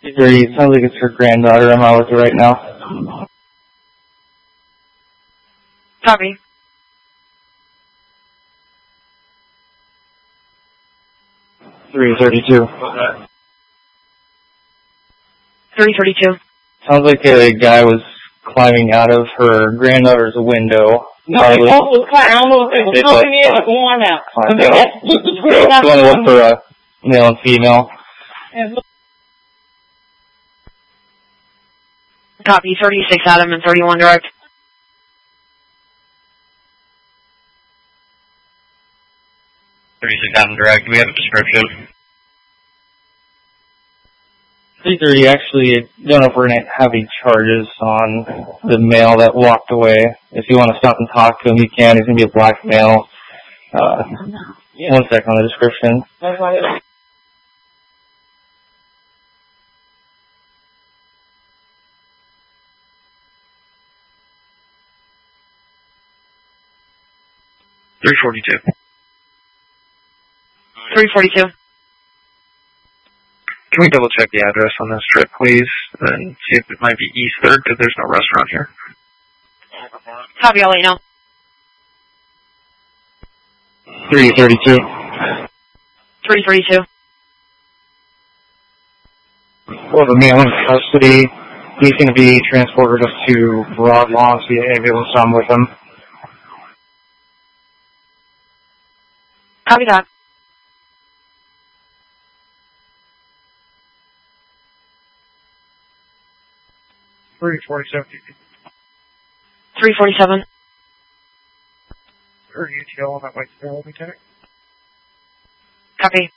It sounds like it's her granddaughter. I'm out with her right now. Copy. 332. 332. Sounds like a guy was climbing out of her granddaughter's window. No, I almost was coming in at one out. You want to look for a male and female? Copy. 36 Adam and 31 direct. Direct. Do we have a description? 330, actually, don't know if we're going to have any charges on the male that walked away. If you want to stop and talk to him, you can. He's going to be a black male. 1 second on the description. That's why. 342. 342. Can we double check the address on this trip, please? And see if it might be East 3rd, because there's no restaurant here. Copy, I'll let you know. 332. 332. Well, the male in custody, he's going to be transported up to Broad Lawn via ambulance. I'm with him. Copy that. 347. 347. Are you on that way to Lieutenant? Copy.